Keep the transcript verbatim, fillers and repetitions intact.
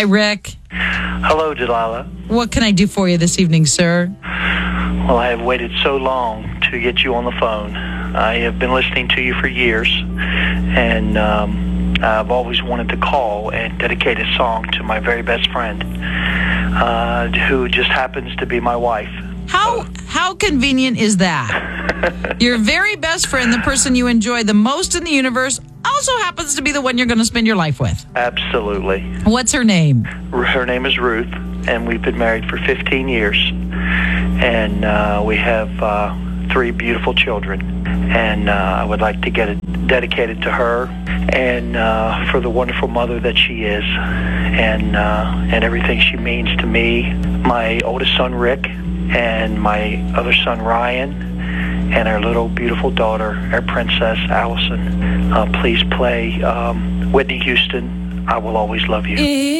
Hi, Rick. Hello, Delilah. What can I do for you this evening, sir? Well, I have waited so long to get you on the phone. I have been listening to you for years, and um, I've always wanted to call and dedicate a song to my very best friend, uh, who just happens to be my wife. How how convenient is that? Your very best friend, the person you enjoy the most in the universe, also happens to be the one you're going to spend your life with. Absolutely. What's her name? Her name is Ruth, and we've been married for fifteen years. And uh, we have uh, three beautiful children. And uh, I would like to get it dedicated to her and uh, for the wonderful mother that she is, and uh, and everything she means to me, my oldest son, Rick, and my other son, Ryan, and our little beautiful daughter, our princess, Allison. Uh, please play um, Whitney Houston, I Will Always Love You.